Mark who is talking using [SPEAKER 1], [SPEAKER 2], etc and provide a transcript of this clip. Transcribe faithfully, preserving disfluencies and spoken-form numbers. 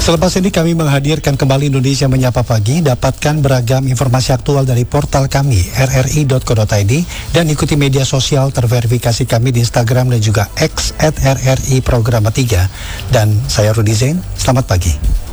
[SPEAKER 1] Selepas ini kami menghadirkan kembali Indonesia Menyapa Pagi. Dapatkan beragam informasi aktual dari portal kami r r i dot co dot i d dan ikuti media sosial terverifikasi kami di Instagram dan juga X at r r i programa tiga. Dan saya Rudy Zain, selamat pagi.